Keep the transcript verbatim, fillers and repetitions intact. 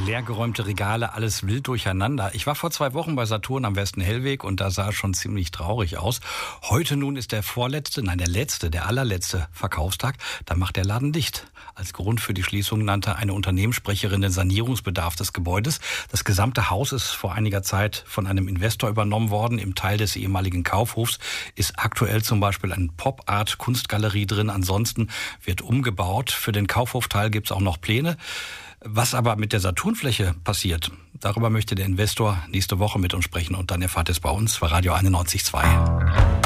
Leergeräumte Regale, alles wild durcheinander. Ich war vor zwei Wochen bei Saturn am Westen-Hellweg und da sah es schon ziemlich traurig aus. Heute nun ist der vorletzte, nein der letzte, der allerletzte Verkaufstag. Da macht der Laden dicht. Als Grund für die Schließung nannte eine Unternehmenssprecherin den Sanierungsbedarf des Gebäudes. Das gesamte Haus ist vor einiger Zeit von einem Investor übernommen worden. Im Teil des ehemaligen Kaufhofs ist aktuell zum Beispiel eine Pop-Art-Kunstgalerie drin. Ansonsten wird umgebaut. Für den Kaufhofteil gibt es auch noch Pläne. Was aber mit der Saturnfläche passiert, darüber möchte der Investor nächste Woche mit uns sprechen und dann erfahrt es bei uns bei Radio einundneunzig Komma zwei.